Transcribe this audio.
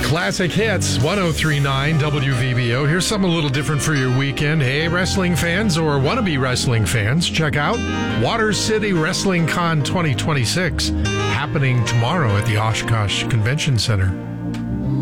Classic Hits, 1039 WVBO. Here's something a little different for your weekend. Hey, wrestling fans or wannabe wrestling fans, check out Water City Wrestling Con 2026, happening tomorrow at the Oshkosh Convention Center.